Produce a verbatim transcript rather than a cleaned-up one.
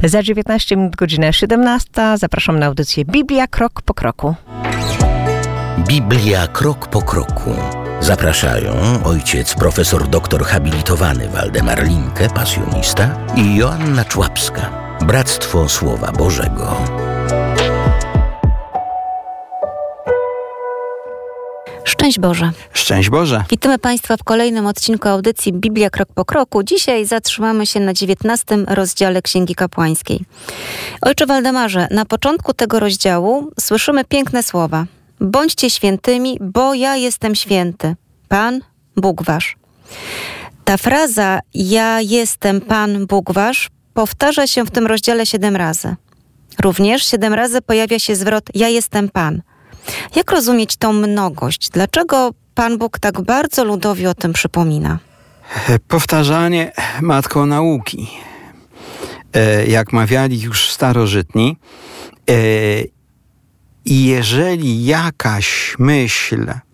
Za dziewiętnaście minut godzina siedemnasta. Zapraszam na audycję Biblia krok po kroku. Biblia krok po kroku. Zapraszają ojciec profesor doktor habilitowany Waldemar Linke, pasjonista, i Joanna Człapska, Bractwo Słowa Bożego. Szczęść Boże. Szczęść Boże. Witamy Państwa w kolejnym odcinku audycji Biblia krok po kroku. Dzisiaj zatrzymamy się na dziewiętnastym rozdziale Księgi Kapłańskiej. Ojcze Waldemarze, na początku tego rozdziału słyszymy piękne słowa. Bądźcie świętymi, bo ja jestem święty. Pan, Bóg wasz. Ta fraza ja jestem Pan, Bóg wasz powtarza się w tym rozdziale siedem razy. Również siedem razy pojawia się zwrot ja jestem Pan. Jak rozumieć tą mnogość? Dlaczego Pan Bóg tak bardzo ludowi o tym przypomina? Powtarzanie matką nauki. Jak mawiali już starożytni, i jeżeli jakaś myśl